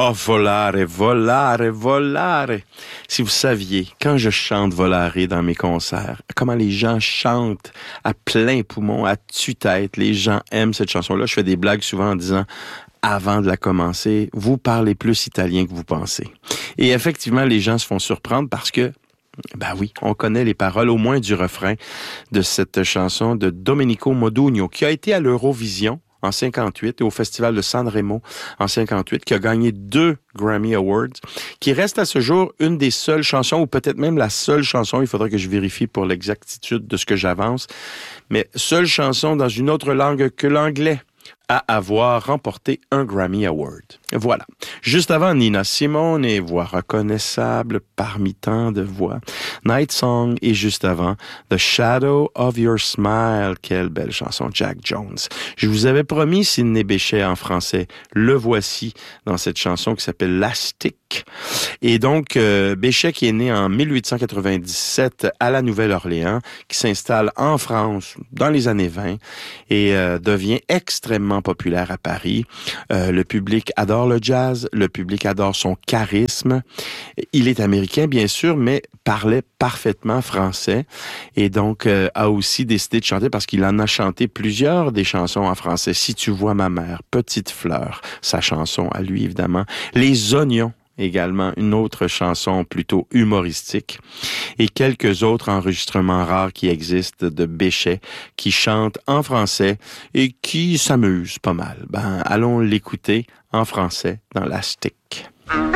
Oh, volare, volare, volare. Si vous saviez, quand je chante volare dans mes concerts, comment les gens chantent à plein poumon, à tue-tête. Les gens aiment cette chanson-là. Je fais des blagues souvent en disant, avant de la commencer, vous parlez plus italien que vous pensez. Et effectivement, les gens se font surprendre parce que ben oui, on connaît les paroles, au moins du refrain de cette chanson de Domenico Modugno, qui a été à l'Eurovision en 58 et au Festival de Sanremo en 58, qui a gagné 2 Grammy Awards, qui reste à ce jour une des seules chansons, ou peut-être même la seule chanson, il faudrait que je vérifie pour l'exactitude de ce que j'avance, mais seule chanson dans une autre langue que l'anglais à avoir remporté un Grammy Award. Voilà. Juste avant, Nina Simone, voix reconnaissable parmi tant de voix. Night Song, et juste avant, The Shadow of Your Smile. Quelle belle chanson, Jack Jones. Je vous avais promis Sidney Bechet en français. Le voici dans cette chanson qui s'appelle Lastic. Et donc, Bechet qui est né en 1897 à la Nouvelle-Orléans, qui s'installe en France dans les années 20 et devient extrêmement populaire à Paris. Le public adore le jazz, le public adore son charisme. Il est américain, bien sûr, mais parlait parfaitement français et donc a aussi décidé de chanter parce qu'il en a chanté plusieurs des chansons en français. Si tu vois ma mère, Petite fleur, sa chanson à lui, évidemment. Les oignons, également une autre chanson plutôt humoristique et quelques autres enregistrements rares qui existent de Bechet qui chante en français et qui s'amuse pas mal. Ben, allons l'écouter en français dans Lastic.